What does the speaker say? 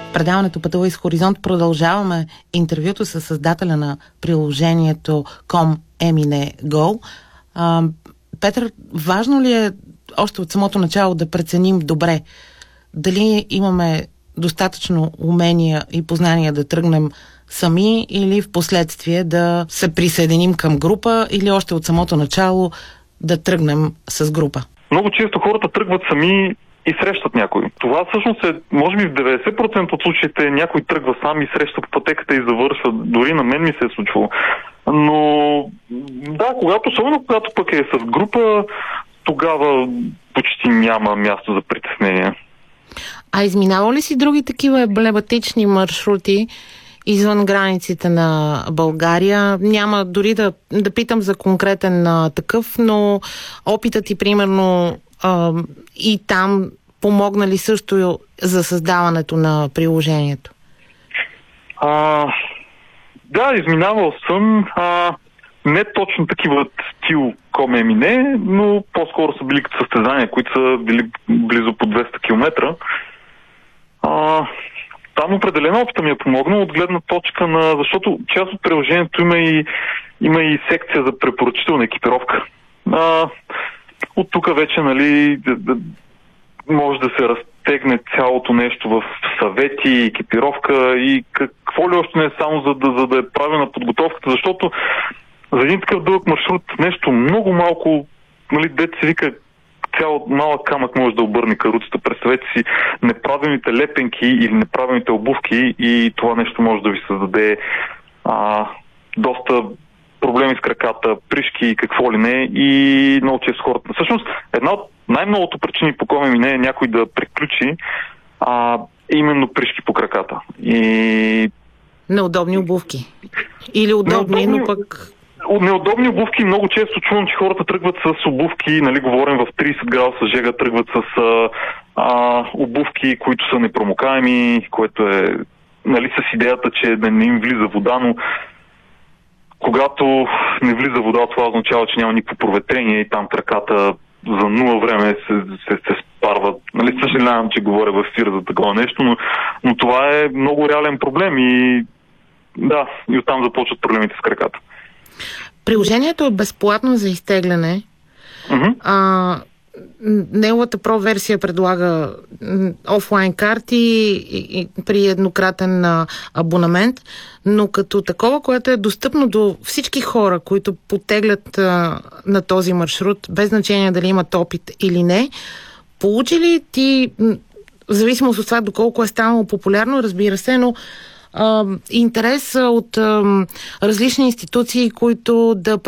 предаването Пътувай с Хоризонт продължаваме интервюто с създателя на приложението Com-Emine Go. Петър, важно ли е още от самото начало да преценим добре дали имаме достатъчно умения и познания да тръгнем сами или в последствие да се присъединим към група или още от самото начало да тръгнем с група? Много често хората тръгват сами и срещат някой. Това всъщност е, може би в 90% от случаите някой тръгва сам и среща по пътеката и завършва. Дори на мен ми се е случвало. Но да, особено когато пък е с група, тогава почти няма място за притеснение. А изминава ли си други такива еблематични маршрути извън границите на България? Няма дори да питам за конкретен такъв, но опитът ти примерно и там помогна ли също за създаването на приложението? Да, изминавал съм. Не точно такива стил Com-Emine, но по-скоро са били като състезания, които са били близо по 200 км. Там определено опита ми е помогнал от гледна точка на... Защото част от приложението има и секция за препоръчителна екипировка. От тук вече, може да се разтегне цялото нещо в съвети, екипировка и какво ли още не е само за да е правилна подготовката, защото за един такъв дълъг маршрут нещо много малко, дет се вика, цял малък камък може да обърне каруцата. Представете си неправилните лепенки или неправилните обувки и това нещо може да ви създаде доста проблеми с краката, пришки и какво ли не, и много често хората. Всъщност, една от най-многото причини по Com-Emine е някой да приключи именно пришки по краката. И... Неудобни обувки. Или удобни, но пък... Неудобни обувки. Много често чувам, че хората тръгват с обувки, говорим в 30 градуса жега, тръгват с обувки, които са непромокаеми, което е с идеята, че не им влиза вода, но когато не влиза вода, това означава, че няма никакво проветрение и там краката за нула време се спарва. Съжалявам, че говоря в ефир за такова нещо, но това е много реален проблем и да, и оттам започват проблемите с краката. Приложението е безплатно за изтегляне. Неговата про-версия предлага офлайн карти и при еднократен абонамент, но като такова, което е достъпно до всички хора, които потеглят на този маршрут, без значение дали имат опит или не, получи ли ти, в зависимост от това доколко е станало популярно, разбира се, но интерес от различни институции, които да